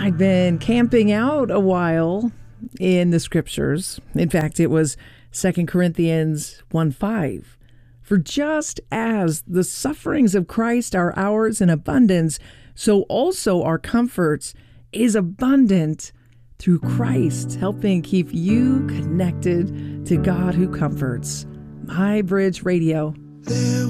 I'd been camping out a while in the scriptures. In fact, it was 2 Corinthians 1:5. For just as the sufferings of Christ are ours in abundance, so also our comforts is abundant through Christ, helping keep you connected to God who comforts. My Bridge Radio.